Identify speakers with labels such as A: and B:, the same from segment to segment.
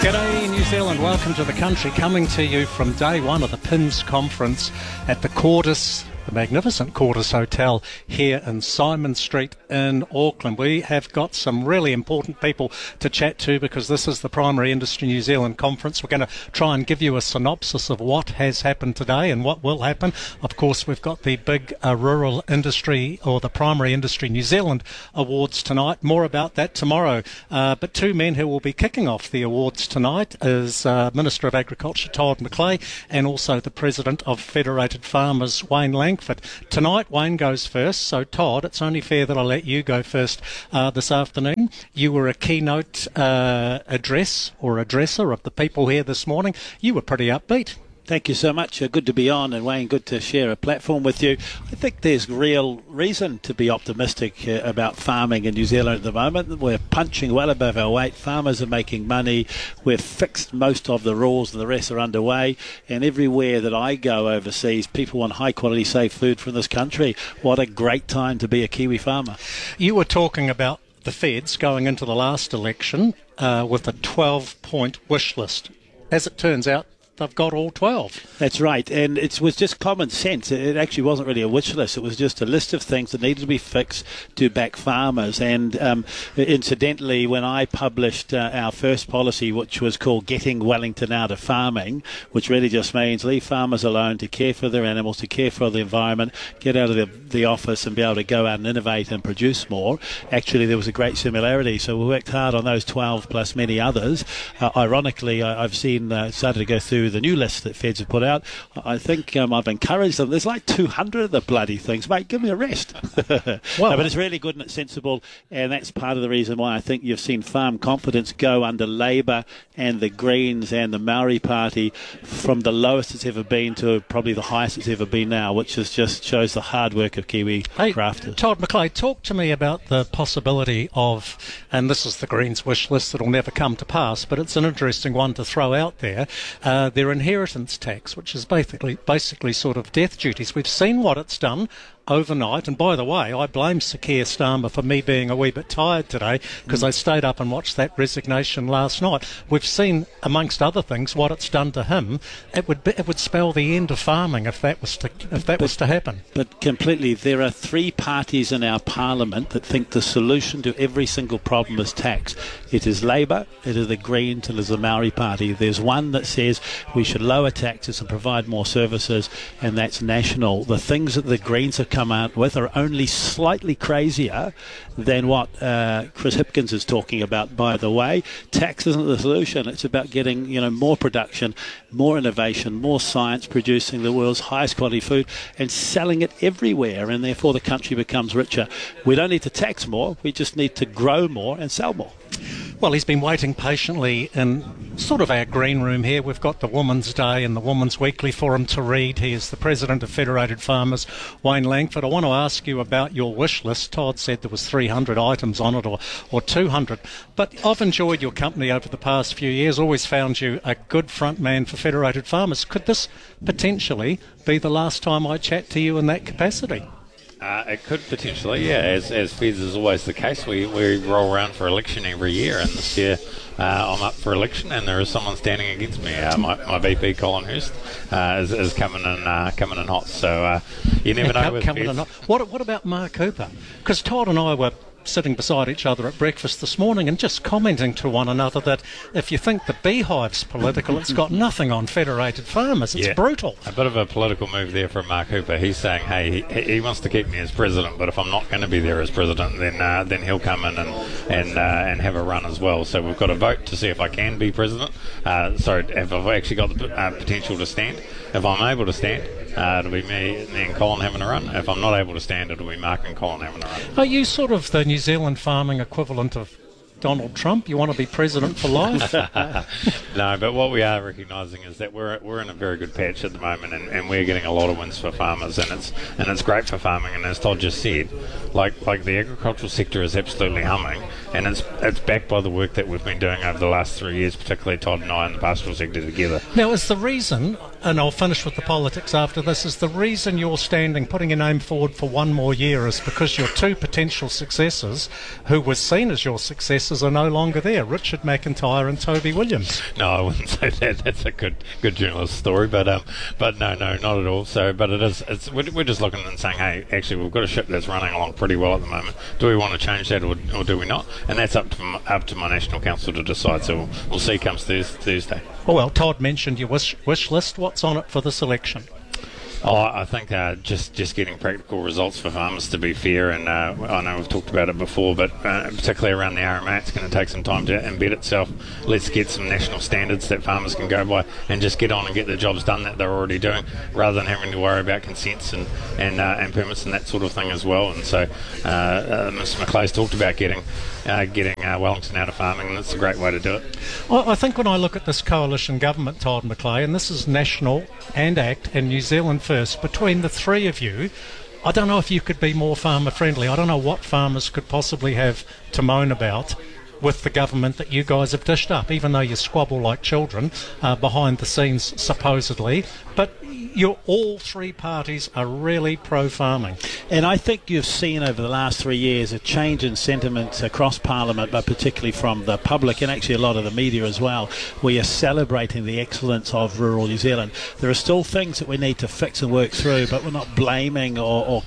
A: G'day New Zealand, welcome to the country, coming to you from day one of the PIMS conference at the Cordis, the magnificent Cordis Hotel here in Simon Street in Auckland. We have got some really important people to chat to because this is the Primary Industry New Zealand conference. We're going to try and give you a synopsis of what has happened today and what will happen. Of course, we've got the big Rural Industry or the Primary Industry New Zealand Awards tonight. More about that tomorrow. But two men who will be kicking off the awards tonight is Minister of Agriculture Todd McClay and also the President of Federated Farmers, Wayne Langford. Tonight, Wayne goes first, so Todd, it's only fair that I let you go first this afternoon. You were a keynote addresser of the people here this morning. You were pretty upbeat.
B: Thank you so much. Good to be on, and Wayne, good to share a platform with you. I think there's real reason to be optimistic about farming in New Zealand at the moment. We're punching well above our weight. Farmers are making money. We've fixed most of the rules, and the rest are underway. And everywhere that I go overseas, people want high-quality, safe food from this country. What a great time to be a Kiwi farmer.
A: You were talking about the Feds going into the last election with a 12-point wish list. As it turns out, they've got all 12.
B: That's right, and it was just common sense. It actually wasn't really a wish list. It was just a list of things that needed to be fixed to back farmers. And incidentally, when I published our first policy, which was called Getting Wellington Out of Farming, which really just means leave farmers alone to care for their animals, to care for the environment, get out of the office and be able to go out and innovate and produce more, actually there was a great similarity. So we worked hard on those 12 plus many others. Ironically, I've seen, started to go through the new list that Feds have put out. I think I've encouraged them. There's like 200 of the bloody things. Mate, give me a rest. Well, no, but it's really good and it's sensible, and that's part of the reason why I think you've seen farm confidence go under Labour and the Greens and the Maori Party from the lowest it's ever been to probably the highest it's ever been now, which is just shows the hard work of Kiwi crafters.
A: Todd McClay, talk to me about the possibility of, and this is the Greens wish list that'll never come to pass, but it's an interesting one to throw out there, their inheritance tax, which is basically sort of death duties. We've seen what it's done overnight, and by the way, I blame Sir Keir Starmer for me being a wee bit tired today because I stayed up and watched that resignation last night. We've seen, amongst other things, what it's done to him. It would spell the end of farming if that was to happen. But
B: completely, there are three parties in our parliament that think the solution to every single problem is tax. It is Labour, it is the Greens, and it is the Maori Party. There's one that says we should lower taxes and provide more services, and that's National. The things that the Greens have come out with are only slightly crazier than what Chris Hipkins is talking about, by the way. Tax isn't the solution. It's about getting more production, more innovation, more science, producing the world's highest quality food and selling it everywhere, and therefore the country becomes richer. We don't need to tax more, we just need to grow more and sell more.
A: Well, he's been waiting patiently in sort of our green room here. We've got the Women's Day and the Women's Weekly for him to read. He is the President of Federated Farmers, Wayne Langford. I want to ask you about your wish list. Todd said there was 300 items on it or 200. But I've enjoyed your company over the past few years, always found you a good front man for Federated Farmers. Could this potentially be the last time I chat to you in that capacity?
C: It could potentially, yeah. As Feds is always the case, we roll around for election every year, and this year I'm up for election, and there is someone standing against me. My VP Colin Hurst is coming in hot. So you never know with Feds.
A: What about Mark Cooper? Because Todd and I were sitting beside each other at breakfast this morning and just commenting to one another that if you think the Beehive's political, it's got nothing on Federated Farmers. It's brutal.
C: A bit of a political move there from Mark Cooper. He's saying, hey, he wants to keep me as president, but if I'm not going to be there as president, then he'll come in and have a run as well. So we've got a vote to see if I can be president. If I've actually got the potential to stand. If I'm able to stand, it'll be me and Colin having a run. If I'm not able to stand, it'll be Mark and Colin having a run.
A: Are you sort of the New Zealand farming equivalent of Donald Trump? You want to be president for life?
C: No, but what we are recognising is that we're in a very good patch at the moment, and we're getting a lot of wins for farmers, and it's great for farming. And as Todd just said, like the agricultural sector is absolutely humming, and it's backed by the work that we've been doing over the last 3 years, particularly Todd and I in the pastoral sector together.
A: Now, is the reason and I'll finish with the politics after this, is the reason you're putting your name forward for one more year is because your two potential successors, who were seen as your successors, are no longer there, Richard McIntyre and Toby Williams.
C: No, I wouldn't say that. That's a good journalist story, but no, not at all. So, but we're just looking and saying, hey, actually, we've got a ship that's running along pretty well at the moment. Do we want to change that, or do we not? And that's up to my National Council to decide. So we'll see comes Thursday.
A: Well, Todd mentioned your wish list. What's on it for this election?
C: Oh, I think just getting practical results for farmers, to be fair, and I know we've talked about it before, but particularly around the RMA, it's going to take some time to embed itself. Let's get some national standards that farmers can go by and just get on and get the jobs done that they're already doing, rather than having to worry about consents and permits and that sort of thing as well. And so Mr McLeay's talked about getting Wellington out of farming, and it's a great way to do it.
A: Well, I think when I look at this coalition government, Todd McLeay, and this is National and ACT and New Zealand First, between the three of you, I don't know if you could be more farmer friendly. I don't know what farmers could possibly have to moan about with the government that you guys have dished up, even though you squabble like children behind the scenes supposedly. But all three parties are really pro-farming.
B: And I think you've seen over the last 3 years a change in sentiment across Parliament, but particularly from the public and actually a lot of the media as well, where you're celebrating the excellence of rural New Zealand. There are still things that we need to fix and work through, but we're not blaming or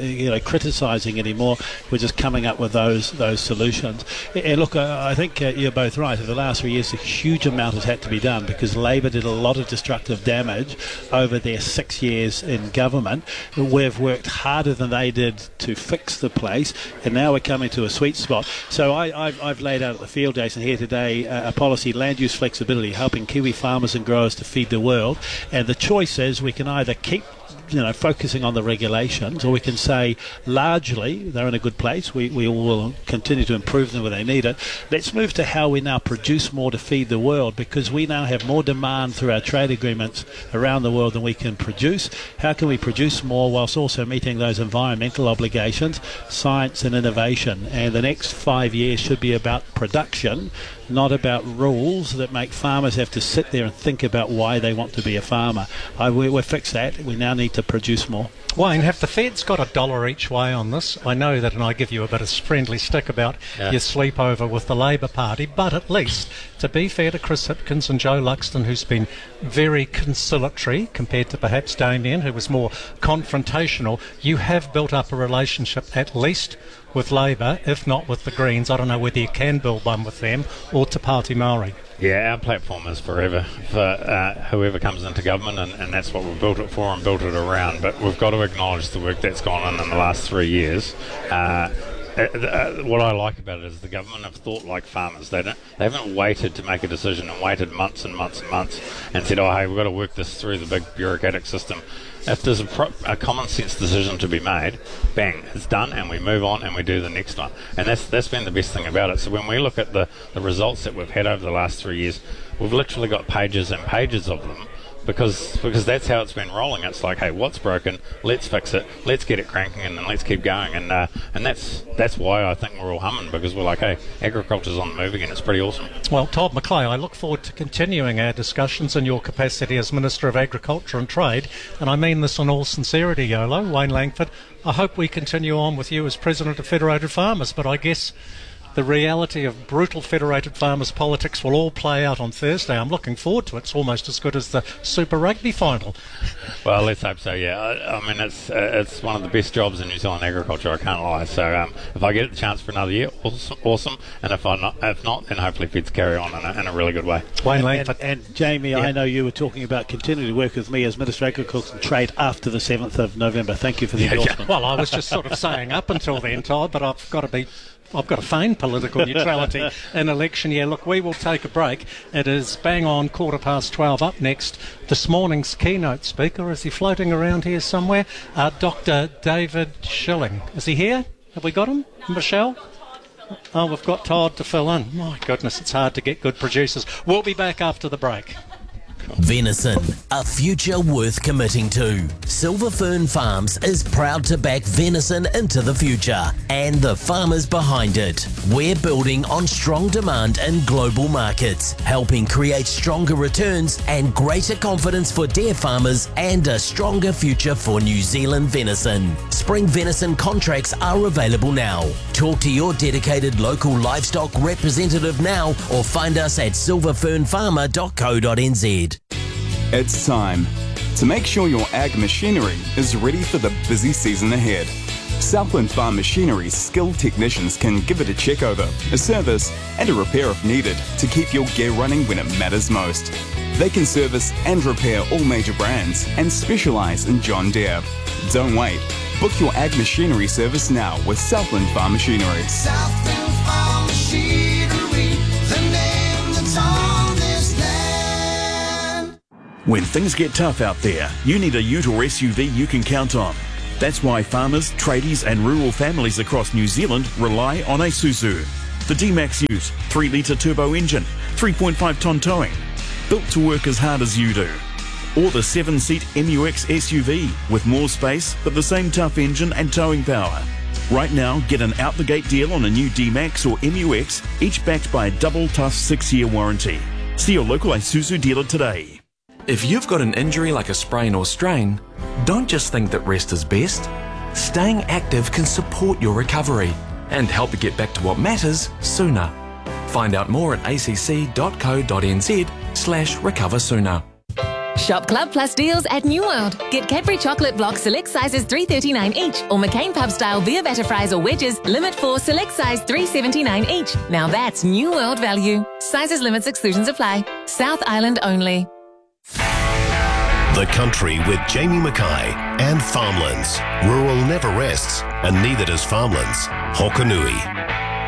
B: criticising anymore. We're just coming up with those solutions. And look, I think you're both right. Over the last 3 years, a huge amount has had to be done because Labor did a lot of destructive damage over their 6 years in government. We've worked harder than they did to fix the place, and now we're coming to a sweet spot. So I've laid out at the field days and here today a policy, land use flexibility, helping Kiwi farmers and growers to feed the world. And the choice is we can either keep focusing on the regulations, or we can say largely they're in a good place. We will continue to improve them where they need it. Let's move to how we now produce more to feed the world, because we now have more demand through our trade agreements around the world than we can produce. How can we produce more whilst also meeting those environmental obligations, science and innovation? And the next 5 years should be about production, not about rules that make farmers have to sit there and think about why they want to be a farmer. We're fixed that. We now need to produce more.
A: Wayne, have the feds got $1 each way on this? I know that, and I give you a bit of friendly stick about your sleepover with the Labor Party, but at least, to be fair to Chris Hipkins and Joe Luxton, who's been very conciliatory compared to perhaps Damien, who was more confrontational, you have built up a relationship at least with Labor, if not with the Greens. I don't know whether you can build one with them or Te Pāti Māori.
C: Yeah, our platform is forever for whoever comes into government, and that's what we've built it for and built it around. But we've got to acknowledge the work that's gone on in the last 3 years. What I like about it is the government have thought like farmers. They haven't waited to make a decision and waited months and months and months and said, oh, hey, we've got to work this through the big bureaucratic system. If there's a common sense decision to be made, bang, it's done, and we move on and we do the next one. And that's been the best thing about it. So when we look at the results that we've had over the last 3 years, we've literally got pages and pages of them, because that's how it's been rolling. It's like, hey, what's broken? Let's fix it. Let's get it cranking, and then let's keep going. And that's why I think we're all humming, because we're like, hey, agriculture's on the move again. It's pretty awesome.
A: Well, Todd McLeay, I look forward to continuing our discussions in your capacity as Minister of Agriculture and Trade, and I mean this in all sincerity, Yolo. Wayne Langford, I hope we continue on with you as President of Federated Farmers, but I guess the reality of brutal Federated Farmers politics will all play out on Thursday. I'm looking forward to it. It's almost as good as the Super Rugby final.
C: Well, let's hope so, yeah. I mean, it's one of the best jobs in New Zealand agriculture, I can't lie. So if I get the chance for another year, awesome. And if not, then hopefully Feds carry on in a really good way.
A: Wayne Langford.
B: And Jamie, I know you were talking about continuing to work with me as Minister of Agriculture and Trade after the 7th of November. Thank you for the endorsement.
A: Well, I was just sort of saying up until then, Todd, but I've got to feign political neutrality in election year. Look, we will take a break. It is bang on 12:15. Up next, this morning's keynote speaker. Is he floating around here somewhere? Dr. David Schilling. Is he here? Have we got him? No. Michelle? Oh, we've got Todd to fill in. My goodness, it's hard to get good producers. We'll be back after the break.
D: Venison, a future worth committing to. Silver Fern Farms is proud to back venison into the future and the farmers behind it. We're building on strong demand in global markets, helping create stronger returns and greater confidence for deer farmers and a stronger future for New Zealand venison. Spring venison contracts are available now. Talk to your dedicated local livestock representative now or find us at silverfernfarmer.co.nz.
E: It's time to make sure your ag machinery is ready for the busy season ahead. Southland Farm Machinery's skilled technicians can give it a check over, a service and a repair if needed to keep your gear running when it matters most. They can service and repair all major brands and specialise in John Deere. Don't wait. Book your ag machinery service now with Southland Farm Machinery.
F: Southland Farm Machinery, the name that's on this land.
G: When things get tough out there, you need a ute or SUV you can count on. That's why farmers, tradies and rural families across New Zealand rely on Isuzu. The D-Max Ute, 3-litre turbo engine, 3.5 tonne towing, built to work as hard as you do. Or the 7-seat MUX SUV with more space but the same tough engine and towing power. Right now, get an out-the-gate deal on a new D-Max or MUX, each backed by a double tough 6-year warranty. See your local Isuzu dealer today.
H: If you've got an injury like a sprain or strain, don't just think that rest is best. Staying active can support your recovery and help you get back to what matters sooner. Find out more at acc.co.nz/recoversooner.
I: Shop Club Plus deals at New World. Get Cadbury Chocolate Blocks select sizes $3.39 each, or McCain Pub style beer batter fries or wedges limit for select size $3.79 each. Now that's New World value. Sizes, limits, exclusions apply. South Island only.
J: The Country with Jamie Mackay and Farmlands. Rural never rests, and neither does Farmlands. Hokanui.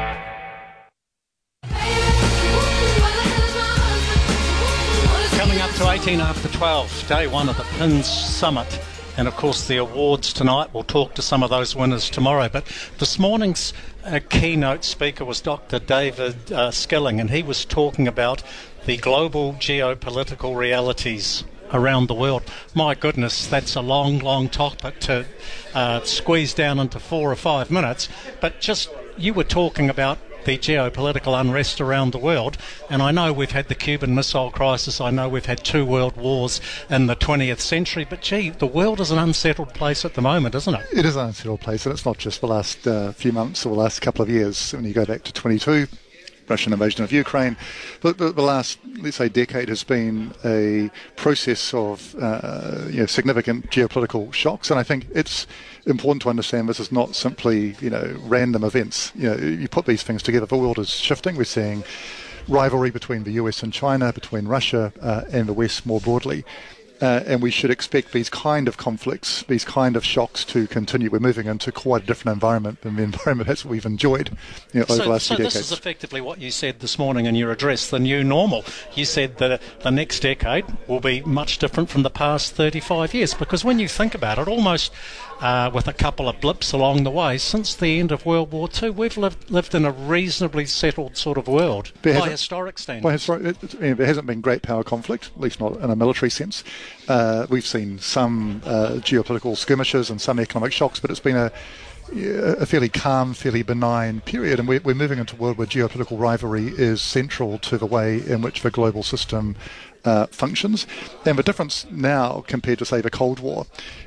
A: Coming up to 18 after 12, day one of the PINS Summit. And of course the awards tonight. We'll talk to some of those winners tomorrow. But this morning's keynote speaker was Dr. David Skilling, and he was talking about the global geopolitical realities around the world. My goodness, that's a long topic to squeeze down into 4 or 5 minutes. But just, you were talking about the geopolitical unrest around the world, and I know we've had the Cuban Missile Crisis, I know we've had 2 world wars in the 20th century, but gee, the world is an unsettled place at the moment, isn't it?
K: It is an unsettled place, and it's not just the last few months or the last couple of years. When you go back to 22, Russian invasion of Ukraine, but the last, let's say, decade has been a process of significant geopolitical shocks, and I think it's important to understand this is not simply random events. You put these things together, the world is shifting. We're seeing rivalry between the US and China, between Russia and the West more broadly. And we should expect these kind of conflicts, these kind of shocks to continue. We're moving into quite a different environment than the environment that we've enjoyed over the last few decades. So this is
A: effectively what you said this morning in your address, the new normal. You said that the next decade will be much different from the past 35 years, because when you think about it, almost with a couple of blips along the way, since the end of World War II, we've lived in a reasonably settled sort of world by historic standards.
K: There hasn't been great power conflict, at least not in a military sense. We've seen some geopolitical skirmishes and some economic shocks, but it's been a fairly calm, fairly benign period, and we're moving into a world where geopolitical rivalry is central to the way in which the global system functions. And the difference now compared to, say, the Cold War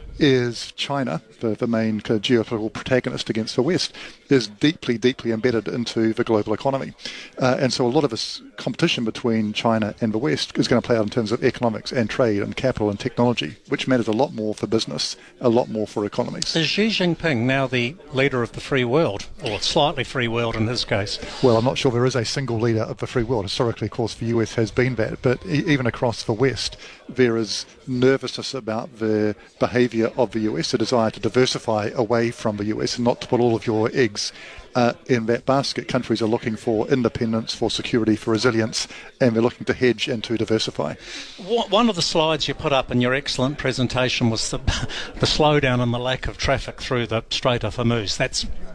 K: is China, the main geopolitical protagonist against the West, is deeply embedded into the global economy. And so a lot of this competition between China and the West is going to play out in terms of economics and trade and capital and technology, which matters a lot more for business, a lot more for economies.
A: Is Xi Jinping now the leader of the free world, or slightly free world in his case?
K: Well, I'm not sure there is a single leader of the free world. Historically, of course, the US has been that, but even across the West, there is nervousness about the behaviour of the US, a desire to diversify away from the US and not to put all of your eggs in that basket. Countries are looking for independence, for security, for resilience, and they're looking to hedge and to diversify.
A: One of the slides you put up in your excellent presentation was the slowdown and the lack of traffic through the Strait of Hormuz. That's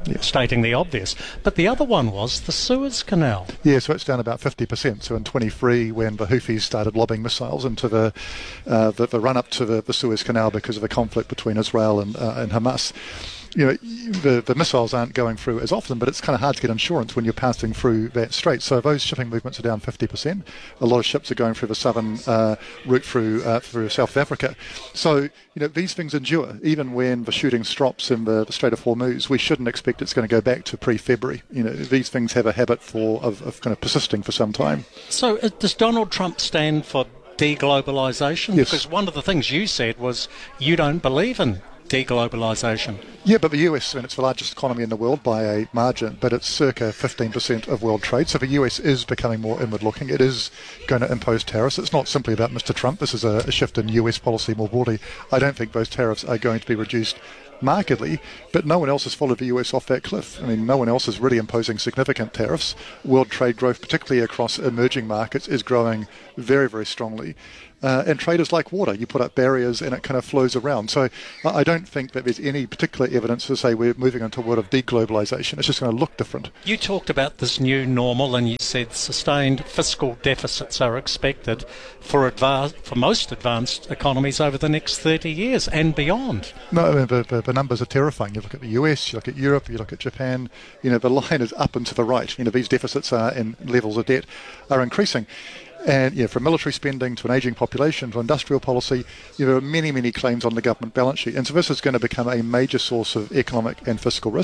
A: stating the obvious. But the other one was the Suez Canal.
K: Yeah, so it's down about 50%. So in 23, when the Houthis started lobbing missiles into the run-up to the Suez Canal because of the conflict between Israel and Hamas, the missiles aren't going through as often, but it's kind of hard to get insurance when you're passing through that strait. So those shipping movements are down 50%. A lot of ships are going through the southern route through South Africa. So, these things endure. Even when the shooting stops in the Strait of Hormuz, we shouldn't expect it's going to go back to pre-February. These things have a habit of kind of persisting for some time.
A: So does Donald Trump stand for deglobalisation?
K: Yes.
A: Because one of the things you said was you don't believe in deglobalisation.
K: Yeah, but the US, it's the largest economy in the world by a margin, but it's circa 15% of world trade. So the US is becoming more inward-looking. It is going to impose tariffs. It's not simply about Mr. Trump. This is a shift in US policy more broadly. I don't think those tariffs are going to be reduced markedly, but no one else has followed the US off that cliff. No one else is really imposing significant tariffs. World trade growth, particularly across emerging markets, is growing very, very strongly. And trade is like water. You put up barriers and it kind of flows around. So I don't think that there's any particular evidence to say we're moving into a world of deglobalisation. It's just going to look different.
A: You talked about this new normal and you said sustained fiscal deficits are expected for most advanced economies over the next 30 years and beyond.
K: No, the numbers are terrifying. You look at the US, you look at Europe, you look at Japan, the line is up and to the right. These deficits and levels of debt are increasing. And from military spending to an ageing population to industrial policy, there are many, many claims on the government balance sheet. And so this is going to become a major source of economic and fiscal risk.